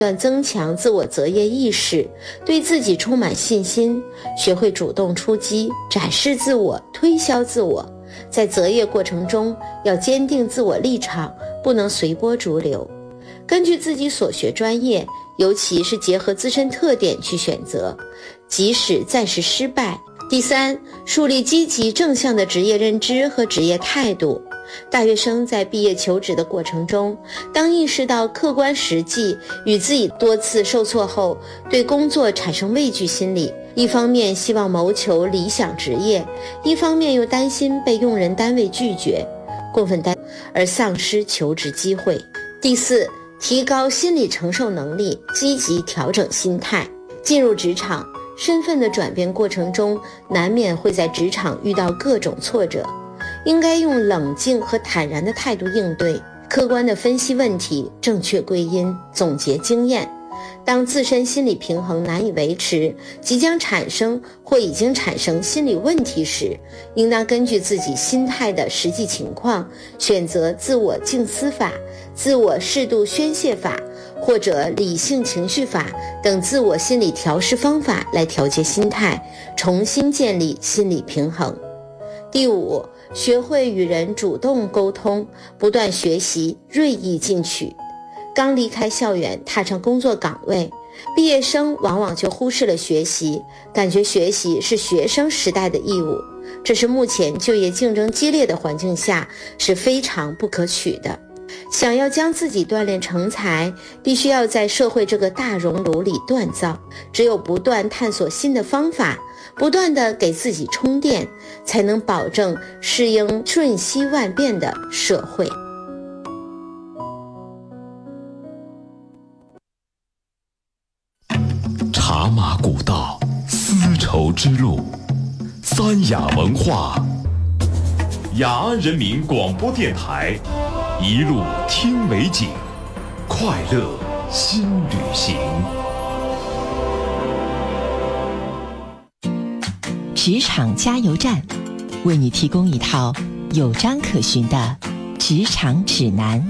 增强自我责业意识，对自己充满信心，学会主动出击，展示自我，推销自我。在择业过程中，要坚定自我立场，不能随波逐流，根据自己所学专业，尤其是结合自身特点去选择，即使暂时失败。第三，树立积极正向的职业认知和职业态度。大学生在毕业求职的过程中，当意识到客观实际与自己多次受挫后，对工作产生畏惧心理，一方面希望谋求理想职业，一方面又担心被用人单位拒绝，过分担而丧失求职机会。第四，提高心理承受能力，积极调整心态。进入职场，身份的转变过程中，难免会在职场遇到各种挫折，应该用冷静和坦然的态度应对，客观地分析问题，正确归因，总结经验。当自身心理平衡难以维持，即将产生或已经产生心理问题时，应当根据自己心态的实际情况，选择自我静思法、自我适度宣泄法或者理性情绪法等自我心理调试方法来调节心态，重新建立心理平衡。第五，学会与人主动沟通，不断学习，锐意进取。刚离开校园，踏上工作岗位，毕业生往往就忽视了学习，感觉学习是学生时代的义务，这是目前就业竞争激烈的环境下是非常不可取的。想要将自己锻炼成才，必须要在社会这个大熔炉里锻造，只有不断探索新的方法，不断地给自己充电，才能保证适应瞬息万变的社会。 茶马古道，丝绸之路，三雅文化，雅安人民广播电台，一路听美景，快乐新旅行。 职场加油站，为你提供一套有章可循的职场指南。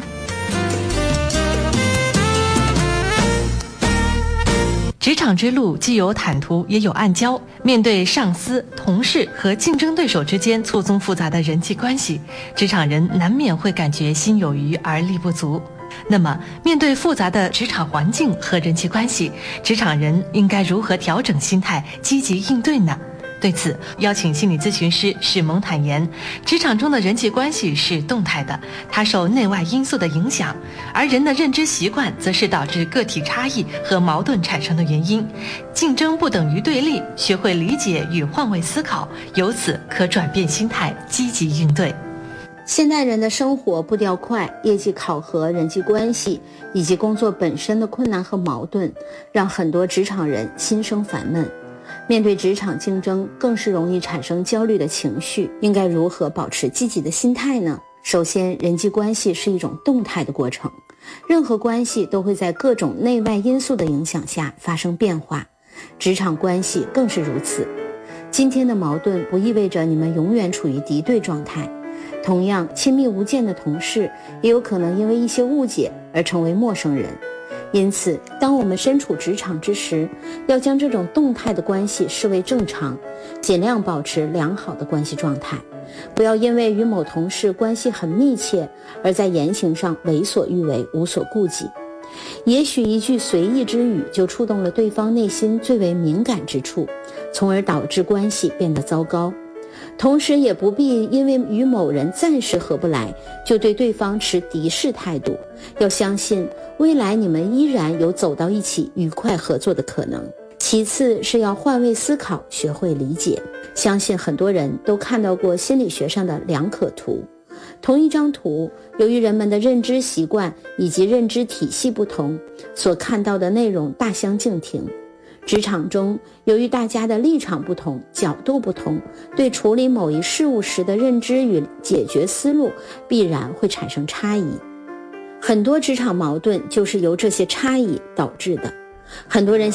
职场之路既有坦途也有暗礁，面对上司、同事和竞争对手之间错综复杂的人际关系，职场人难免会感觉心有余而力不足。那么，面对复杂的职场环境和人际关系，职场人应该如何调整心态，积极应对呢？对此，邀请心理咨询师史萌坦言，职场中的人际关系是动态的，它受内外因素的影响，而人的认知习惯则是导致个体差异和矛盾产生的原因。竞争不等于对立，学会理解与换位思考，由此可转变心态，积极应对。 现代人的生活步调快，业绩考核、人际关系以及工作本身的困难和矛盾，让很多职场人心生烦闷。面对职场竞争，更是容易产生焦虑的情绪，应该如何保持积极的心态呢？首先，人际关系是一种动态的过程，任何关系都会在各种内外因素的影响下发生变化，职场关系更是如此。今天的矛盾不意味着你们永远处于敌对状态，同样，亲密无间的同事也有可能因为一些误解而成为陌生人。因此，当我们身处职场之时，要将这种动态的关系视为正常，尽量保持良好的关系状态，不要因为与某同事关系很密切，而在言行上为所欲为，无所顾忌。也许一句随意之语就触动了对方内心最为敏感之处，从而导致关系变得糟糕。同时也不必因为与某人暂时合不来，就对对方持敌视态度，要相信未来你们依然有走到一起愉快合作的可能。其次是要换位思考，学会理解。相信很多人都看到过心理学上的两可图，同一张图，由于人们的认知习惯以及认知体系不同，所看到的内容大相径庭。职场中，由于大家的立场不同，角度不同，对处理某一事物时的认知与解决思路必然会产生差异。很多职场矛盾就是由这些差异导致的。很多人